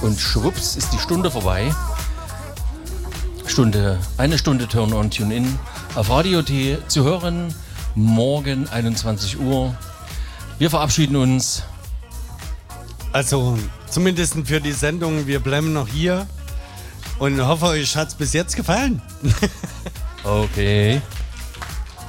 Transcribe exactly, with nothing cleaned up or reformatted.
Und schwupps ist die Stunde vorbei. Stunde, eine Stunde Turn on, Tune in auf Radio T zu hören. Morgen einundzwanzig Uhr. Wir verabschieden uns. Also zumindest für die Sendung, wir bleiben noch hier und hoffe, euch hat es bis jetzt gefallen. Okay.